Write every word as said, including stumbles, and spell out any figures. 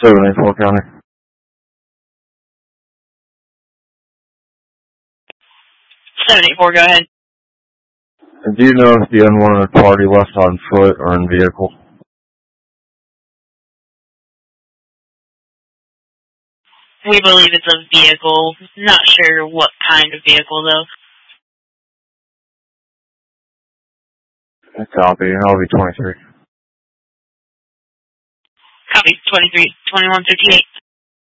seven eight four County. seven eight four, go ahead. And do you know if the unwanted party left on foot or in vehicle? We believe it's a vehicle. Not sure what kind of vehicle, though. Copy. I'll be twenty-three. Copy. twenty-three, twenty-one fifty-eight.